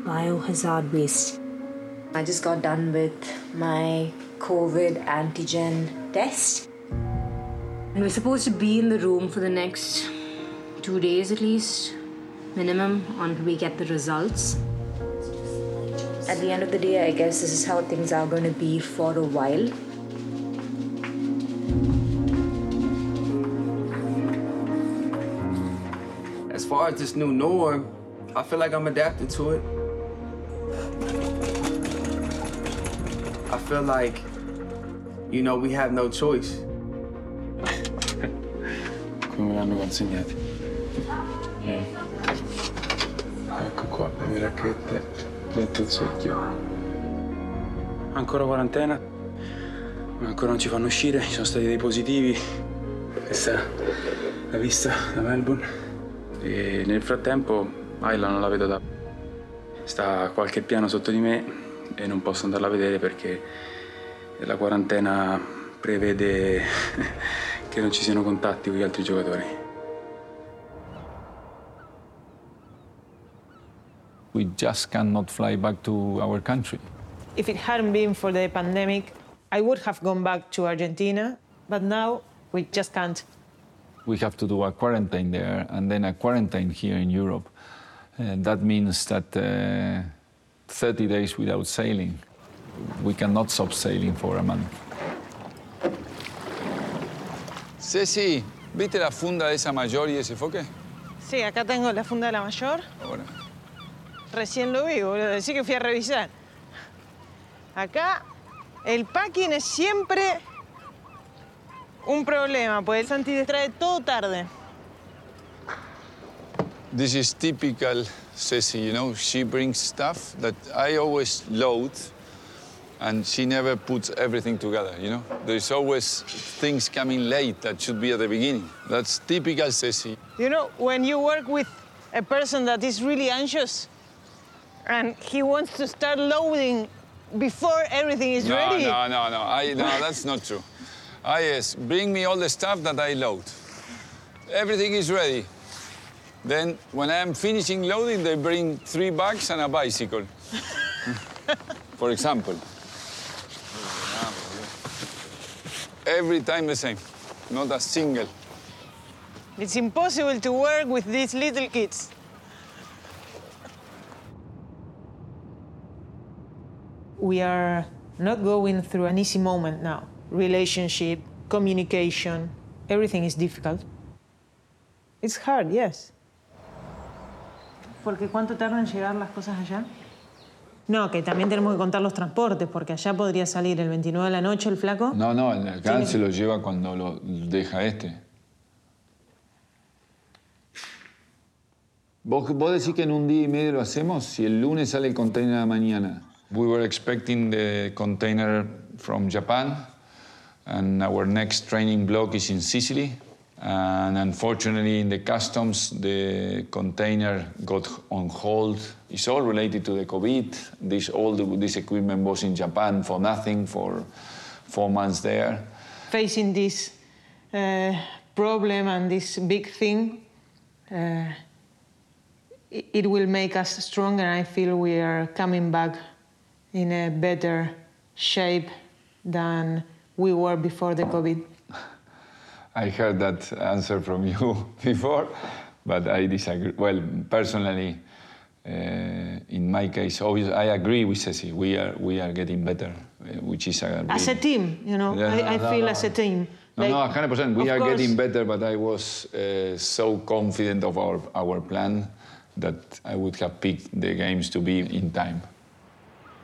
biohazard waste. I just got done with my COVID antigen test. And we're supposed to be in the room for the next 2 days at least, minimum, until we get the results. At the end of the day, I guess this is how things are going to be for a while. As far as this new norm, I feel like I'm adapting to it. I feel like, we have no choice. Come me l'hanno consegnati? Ecco qua, le mie racchette, dentro il secchio. Ancora quarantena, ma ancora non ci fanno uscire, ci sono stati dei positivi. Questa è la vista da Melbourne. E nel frattempo Ayla non la vedo da... Sta a qualche piano sotto di me e non posso andarla a vedere perché la quarantena prevede che non ci siano contatti con gli altri giocatori. We just cannot fly back to our country. If it hadn't been for the pandemic, I would have gone back to Argentina, but now we just can't. We have to do a quarantine there and then a quarantine here in Europe. That means that 30 days without sailing. We cannot stop sailing for a month. Ceci, ¿viste la funda de esa mayor y ese foque? Sí, acá tengo la funda de la mayor. Ahora. Recién lo vi, boludo. Decí que fui a revisar. Acá el packing es siempre un problema, pues el Santi trae todo tarde. This is typical Ceci, she brings stuff that I always load, and she never puts everything together, There's always things coming late that should be at the beginning. That's typical Ceci. When you work with a person that is really anxious, and he wants to start loading before everything is ready. No, that's not true. Bring me all the stuff that I load. Everything is ready. Then, when I'm finishing loading, they bring 3 bags and a bicycle. For example. Every time the same. Not a single. It's impossible to work with these little kids. We are not going through an easy moment now. Relationship, communication, everything is difficult. It's hard, yes. Porque ¿cuánto tardan en llegar las cosas allá? No, que también tenemos que contar los transportes, porque allá podría salir el 29 de la noche el flaco. No, acá se lo lleva cuando lo deja este. ¿Vos decís que en un día y medio lo hacemos? Si el lunes sale el container a la mañana. We were expecting the container from Japan, and our next training block is in Sicily. And unfortunately, in the customs, the container got on hold. It's all related to the COVID. All this equipment was in Japan for nothing, for 4 months there. Facing this problem and this big thing, it will make us stronger. I feel we are coming back in a better shape than we were before the COVID. I heard that answer from you before, but I disagree. Well, personally, in my case, obviously, I agree with Ceci. We are getting better, which is a... As a team, I feel as a team. No, 100%. We are getting better, but I was so confident of our plan that I would have picked the games to be in time.